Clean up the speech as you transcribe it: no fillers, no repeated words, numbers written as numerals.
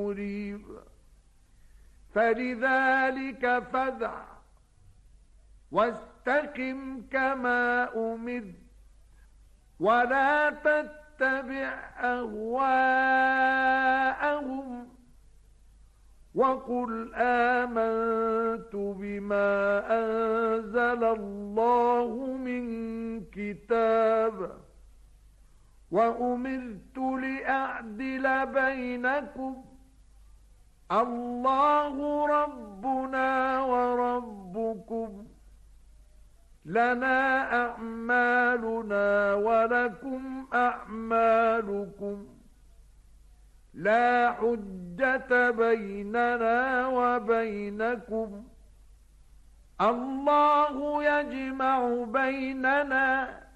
مريب. فلذلك فادع واستقم كما أمرت ولا تتبع أهواءهم وقل آمنت بما أنزل الله من كتاب وأمرت لأعدل بينكم الله ربنا وربكم لنا أعمالنا ولكم أعمالكم لا حجة بيننا وبينكم الله يجمع بيننا